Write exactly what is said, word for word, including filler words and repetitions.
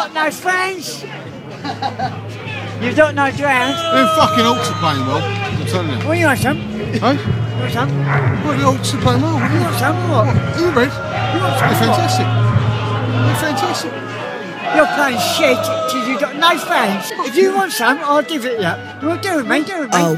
got no friends. You don't know drones. Them fucking Hawks are playing well, I'm telling you. Well, you want some? Hey? You want some? Well, the Hawks are playing well. You want some or what? Are you red? You want some They're or what? fantastic. They're fantastic. You're playing shit because you got no friends. If you want some, I'll give it you. Well, do it, mate, do it, mate. Oh.